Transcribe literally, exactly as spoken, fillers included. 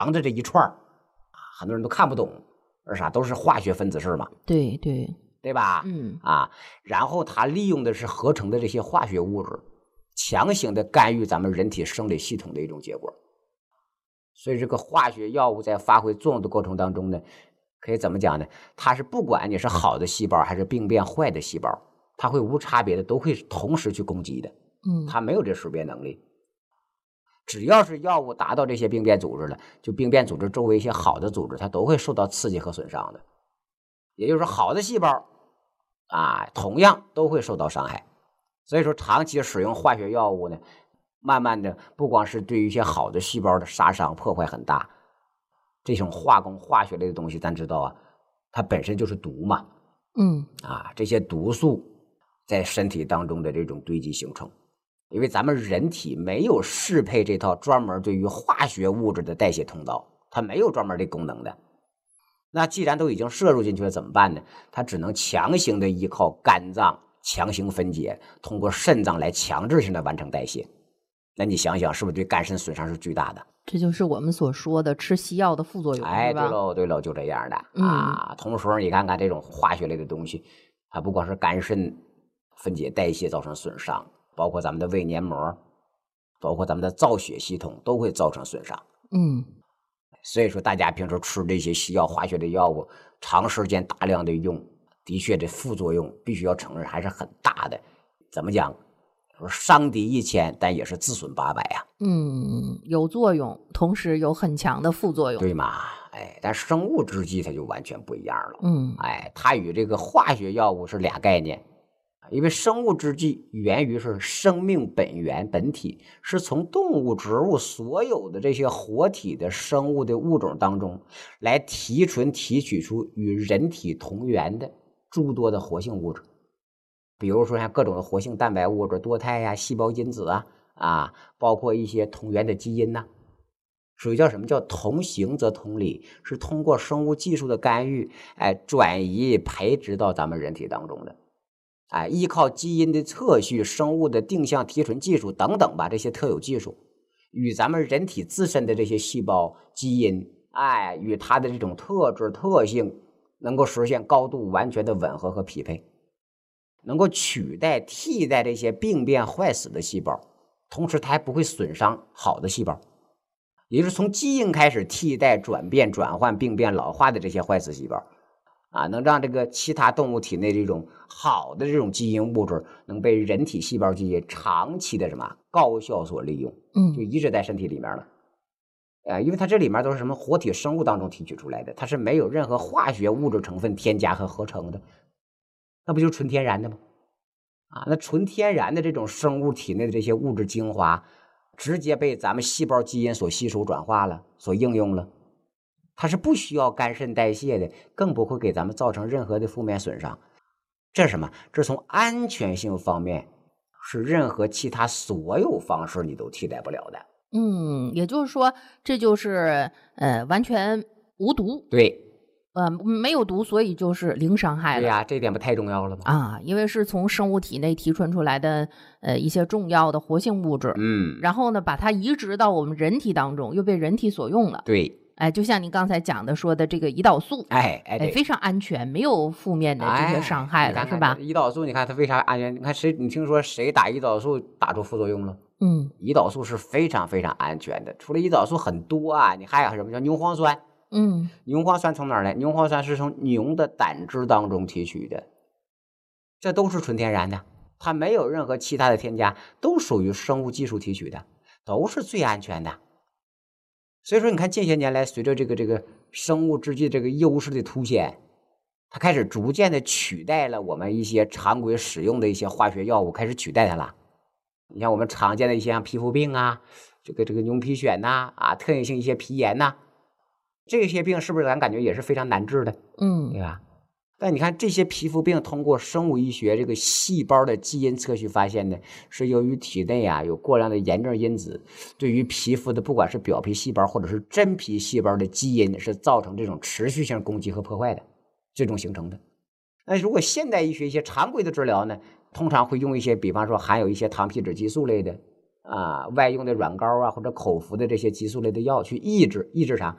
长的这一串很多人都看不懂，是啥？都是化学分子式嘛。 对对对吧？ 嗯啊，然后它利用的是合成的这些化学物质，强行的干预咱们人体生理系统的一种结果。所以这个化学药物在发挥作用的过程当中呢，可以怎么讲呢？它是不管你是好的细胞还是病变坏的细胞，它会无差别的都会同时去攻击的。 嗯， 它没有这识别能力。只要是药物达到这些病变组织了，就病变组织周围一些好的组织，它都会受到刺激和损伤的。也就是说，好的细胞啊，同样都会受到伤害。所以说，长期使用化学药物呢，慢慢的，不光是对于一些好的细胞的杀伤破坏很大，这种化工化学类的东西，咱知道啊，它本身就是毒嘛。 嗯啊，这些毒素在身体当中的这种堆积形成，因为咱们人体没有适配这套专门对于化学物质的代谢通道，它没有专门的功能的。那既然都已经摄入进去了，怎么办呢？它只能强行的依靠肝脏强行分解，通过肾脏来强制性的完成代谢。那你想想，是不是对肝肾损伤是巨大的？ 这就是我们所说的吃西药的副作用， 哎， 是吧？ 对喽，对喽，就这样的、 嗯、 啊。同时，你看看这种化学类的东西，它不光是肝肾分解代谢造成损伤，包括咱们的胃黏膜，包括咱们的造血系统都会造成损伤。 嗯。 所以说，大家平时吃这些西药、化学的药物，长时间大量的用，的确这副作用必须要承认还是很大的。怎么讲？说伤敌一千，但也是自损八百呀。 嗯，有作用，同时有很强的副作用， 对嘛？哎，但生物制剂它就完全不一样了。 嗯， 哎，它与这个化学药物是俩概念。因为生物制剂源于是生命本源本体，是从动物、植物所有的这些活体的生物的物种当中来提纯提取出与人体同源的诸多的活性物质，比如说像各种的活性蛋白物质、多肽呀、细胞因子啊啊，包括一些同源的基因呐、啊，属于叫什么叫同形则同理，是通过生物技术的干预，哎，转移培植到咱们人体当中的。哎，依靠基因的测序、生物的定向提纯技术等等吧，这些特有技术与咱们人体自身的这些细胞基因，哎，与它的这种特质特性能够实现高度完全的吻合和匹配，能够取代替代这些病变坏死的细胞，同时它还不会损伤好的细胞，也就是从基因开始替代、转变、转换、病变、老化的这些坏死细胞。啊，能让这个其他动物体内这种好的这种基因物质能被人体细胞基因长期的什么高效所利用， 嗯， 就一直在身体里面了。呃，因为它这里面都是什么活体生物当中提取出来的，它是没有任何化学物质成分添加和合成的，那不就是纯天然的吗？啊，那纯天然的这种生物体内的这些物质精华，直接被咱们细胞基因所吸收转化了，所应用了。它是不需要肝肾代谢的，更不会给咱们造成任何的负面损伤。这是什么？这从安全性方面是任何其他所有方式你都替代不了的。 嗯，也就是说，这就是呃完全无毒。 对， 呃，没有毒，所以就是零伤害了。 对呀，这点不太重要了吗？ 啊，因为是从生物体内提纯出来的呃一些重要的活性物质， 嗯， 然后呢，把它移植到我们人体当中，又被人体所用了。 对。 哎，就像您刚才讲的说的这个胰岛素， 哎哎对， 非常安全，没有负面的这些伤害了， 哎、 是吧？ 胰岛素，你看它为啥安全？你看谁？你听说谁打胰岛素打出副作用了？ 嗯， 胰岛素是非常非常安全的。除了胰岛素很多啊，你还有什么叫牛磺酸？ 嗯， 牛磺酸从哪儿来？牛磺酸是从牛的胆汁当中提取的，这都是纯天然的，它没有任何其他的添加，都属于生物技术提取的，都是最安全的。所以说，你看近些年来，随着这个这个生物制剂这个优势的凸显，它开始逐渐的取代了我们一些常规使用的一些化学药物，开始取代它了。你像我们常见的一些像皮肤病啊，这个这个牛皮癣呐，啊，特异性一些皮炎呐，这些病是不是咱感觉也是非常难治的？ 嗯， 对吧？但你看这些皮肤病，通过生物医学这个细胞的基因测序发现呢，是由于体内啊有过量的炎症因子，对于皮肤的不管是表皮细胞或者是真皮细胞的基因是造成这种持续性攻击和破坏的，这种形成的。那如果现代医学一些常规的治疗呢，通常会用一些，比方说含有一些糖皮质激素类的啊，外用的软膏啊，或者口服的这些激素类的药去抑制抑制啥？